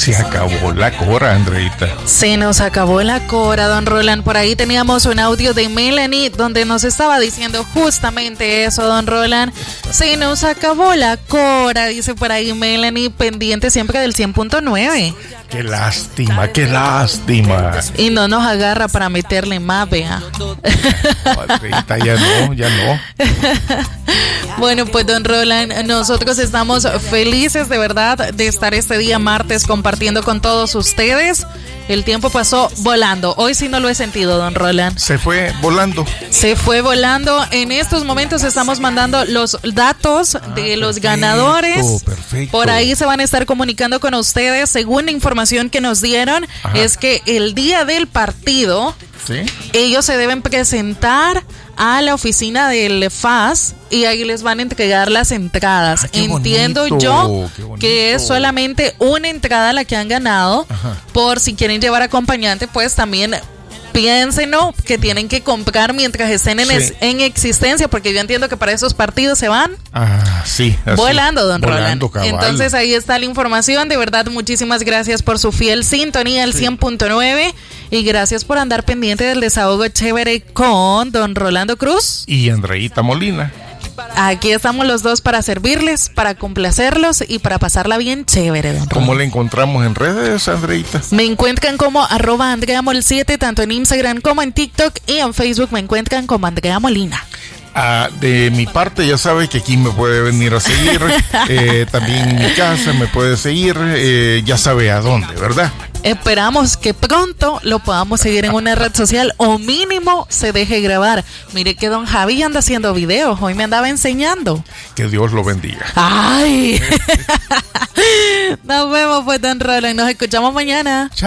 Se acabó la cora, Andreita. Se nos acabó la cora, don Roland. Por ahí teníamos un audio de Melanie donde nos estaba diciendo justamente eso, don Roland. Se nos acabó la cora, dice por ahí Melanie, pendiente siempre del 100.9. Qué lástima, qué lástima. Y no nos agarra para meterle más, vea. Andreita, ya no. Bueno, pues don Roland, nosotros estamos felices de verdad de estar este día martes compartiendo con todos ustedes. El tiempo pasó volando. Hoy sí no lo he sentido, don Roland. Se fue volando. Se fue volando. En estos momentos estamos mandando los datos de los ganadores. Perfecto. Por ahí se van a estar comunicando con ustedes. Según la información que nos dieron, es que el día del partido, ¿sí?, ellos se deben presentar a la oficina del FAS y ahí les van a entregar las entradas. Entiendo yo que es solamente una entrada la que han ganado. Por si quieren llevar acompañante, pues también piénsenlo que tienen que comprar mientras estén en existencia, porque yo entiendo que para esos partidos se van volando, don Roland. Entonces ahí está la información. De verdad, muchísimas gracias por su fiel sintonía, el 100.9, y gracias por andar pendiente del desahogo chévere con don Rolando Cruz y Andreita Molina. Aquí estamos los dos para servirles, para complacerlos y para pasarla bien chévere, don Rolando. ¿Cómo le encontramos en redes, Andreita? Me encuentran como @AndreaMol7, tanto en Instagram como en TikTok, y en Facebook me encuentran como Andrea Molina. De mi parte, ya sabe que aquí me puede venir a seguir. También en mi casa me puede seguir. Ya sabe a dónde, ¿verdad? Esperamos que pronto lo podamos seguir en una red social o mínimo se deje grabar. Mire que don Javi anda haciendo videos. Hoy me andaba enseñando. Que Dios lo bendiga. ¡Ay! Nos vemos pues, don Roland. Nos escuchamos mañana.